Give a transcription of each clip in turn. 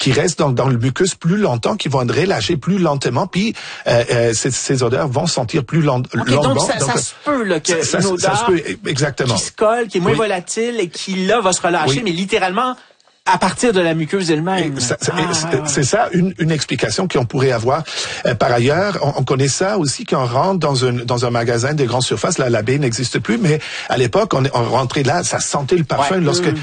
qui restent dans le mucus plus longtemps, qui vont être relâchés plus lentement, puis ces odeurs vont sentir plus longuement. Donc ça se peut là, que une odeur ça se peut, exactement. qui se colle, qui est moins volatile et qui là va se relâcher, mais littéralement à partir de la muqueuse elle-même. C'est ça une explication qu'on pourrait avoir. Par ailleurs, on connaît ça aussi quand on rentre dans un magasin de grande surface. Là, la baie n'existe plus, mais à l'époque, on rentrait là, ça sentait le parfum.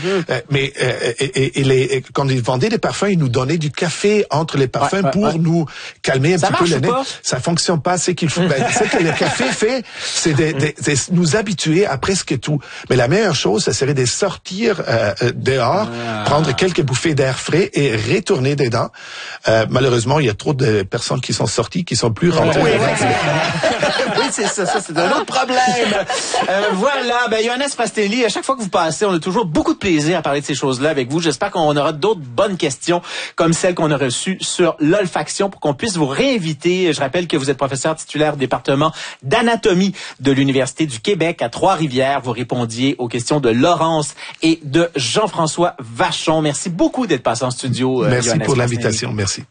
Quand ils vendaient des parfums, ils nous donnaient du café entre les parfums pour nous calmer un petit peu le nez. Ça fonctionne pas. C'est qu'il faut. Ce que le café fait, c'est de nous habituer à presque tout. Mais la meilleure chose, ça serait de sortir dehors, prendre quelques bouffées d'air frais et retourner dedans. Malheureusement, il y a trop de personnes qui sont sorties, qui sont plus rentrées. Oui, c'est ça, c'est un autre problème. Voilà, Johannes Frastelli, à chaque fois que vous passez, on a toujours beaucoup de plaisir à parler de ces choses-là avec vous. J'espère qu'on aura d'autres bonnes questions comme celles qu'on a reçues sur l'olfaction pour qu'on puisse vous réinviter. Je rappelle que vous êtes professeur titulaire au département d'anatomie de l'Université du Québec à Trois-Rivières. Vous répondiez aux questions de Laurence et de Jean-François Vachon. Merci beaucoup d'être passé en studio. Merci Johannes pour Frastelli. l'invitation. Merci.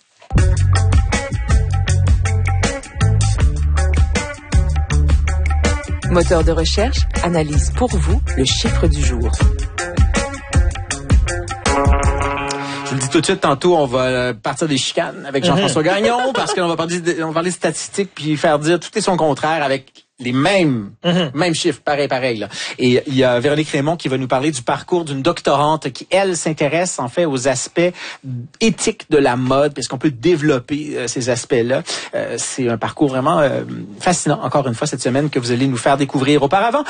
Moteur de recherche analyse pour vous le chiffre du jour. Je vous le dis tout de suite, tantôt, on va partir des chicanes avec Jean-François Gagnon parce qu'on va parler de statistiques puis faire dire tout et son contraire avec les mêmes chiffres, pareil là. Et il y a Véronique Raymond qui va nous parler du parcours d'une doctorante qui, elle, s'intéresse en fait aux aspects éthiques de la mode, parce qu'on peut développer ces aspects-là. C'est un parcours vraiment fascinant, encore une fois, cette semaine, que vous allez nous faire découvrir. Auparavant,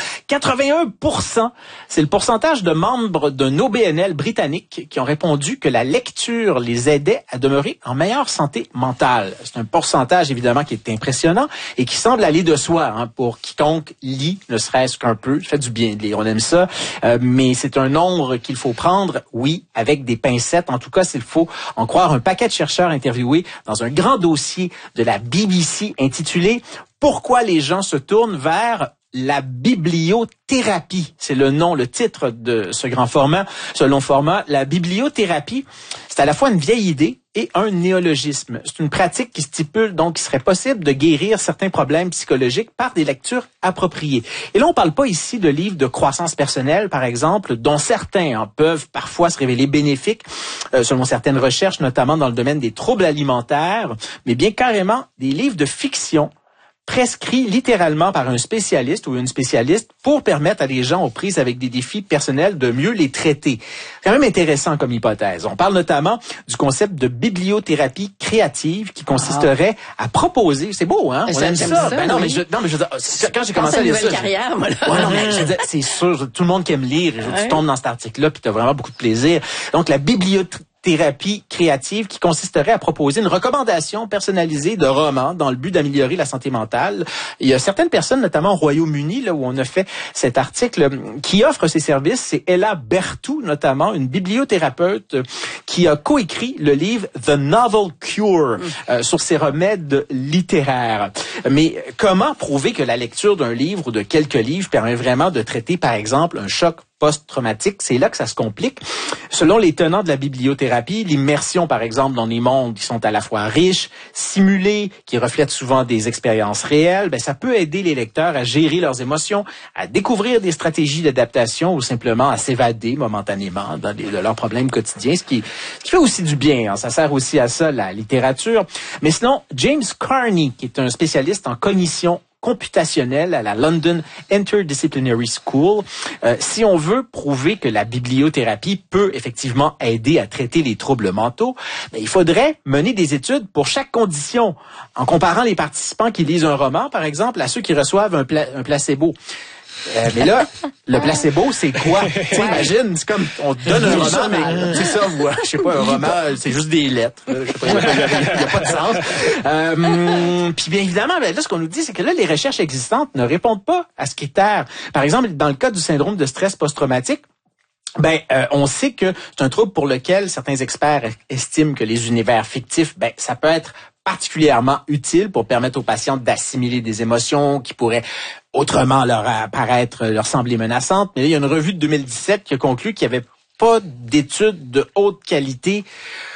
81%, c'est le pourcentage de membres d'un OBNL britannique qui ont répondu que la lecture les aidait à demeurer en meilleure santé mentale. C'est un pourcentage, évidemment, qui est impressionnant et qui semble aller de soi, pour quiconque lit, ne serait-ce qu'un peu. Ça fait du bien de lire, on aime ça. Mais c'est un nombre qu'il faut prendre, oui, avec des pincettes. En tout cas, s'il faut en croire un paquet de chercheurs interviewés dans un grand dossier de la BBC intitulé « Pourquoi les gens se tournent vers la bibliothérapie ». C'est le titre de ce grand format, ce long format. La bibliothérapie, c'est à la fois une vieille idée et un néologisme. C'est une pratique qui stipule donc qu'il serait possible de guérir certains problèmes psychologiques par des lectures appropriées. Et là, on parle pas ici de livres de croissance personnelle, par exemple, dont certains peuvent parfois se révéler bénéfiques, selon certaines recherches, notamment dans le domaine des troubles alimentaires, mais bien carrément des livres de fiction prescrit littéralement par un spécialiste ou une spécialiste pour permettre à des gens aux prises avec des défis personnels de mieux les traiter. C'est quand même intéressant comme hypothèse. On parle notamment du concept de bibliothérapie créative qui consisterait à proposer, c'est beau, hein? On aime ça. Quand j'ai commencé à lire ça, carrière, moi, là. C'est sûr, tout le monde qui aime lire, tu tombes dans cet article-là puis tu as vraiment beaucoup de plaisir. Donc la bibliothérapie créative qui consisterait à proposer une recommandation personnalisée de romans dans le but d'améliorer la santé mentale. Il y a certaines personnes, notamment au Royaume-Uni, là où on a fait cet article, qui offrent ces services. C'est Ella Bertou, notamment, une bibliothérapeute qui a coécrit le livre The Novel Cure sur ses remèdes littéraires. Mais comment prouver que la lecture d'un livre ou de quelques livres permet vraiment de traiter, par exemple, un choc post-traumatique? C'est là que ça se complique. Selon les tenants de la bibliothérapie, l'immersion, par exemple, dans des mondes qui sont à la fois riches, simulés, qui reflètent souvent des expériences réelles, ça peut aider les lecteurs à gérer leurs émotions, à découvrir des stratégies d'adaptation ou simplement à s'évader momentanément de leurs problèmes quotidiens, ce qui fait aussi du bien. Ça sert aussi à ça, la littérature. Mais sinon, James Carney, qui est un spécialiste en cognition computationnelle à la London Interdisciplinary School. Si on veut prouver que la bibliothérapie peut effectivement aider à traiter les troubles mentaux, il faudrait mener des études pour chaque condition, en comparant les participants qui lisent un roman, par exemple, à ceux qui reçoivent un placebo. Mais là, le placebo, c'est quoi? T'imagines, c'est comme, on te donne un roman, mais c'est ça, je sais pas, un roman, c'est juste des lettres. Je sais pas, il y a pas de sens. Puis bien évidemment, là, ce qu'on nous dit, c'est que là, les recherches existantes ne répondent pas à ce critère. Par exemple, dans le cas du syndrome de stress post-traumatique, on sait que c'est un trouble pour lequel certains experts estiment que les univers fictifs, ça peut être particulièrement utile pour permettre aux patients d'assimiler des émotions qui pourraient autrement leur sembler menaçantes. Mais là, il y a une revue de 2017 qui a conclu qu'il n'y avait pas d'études de haute qualité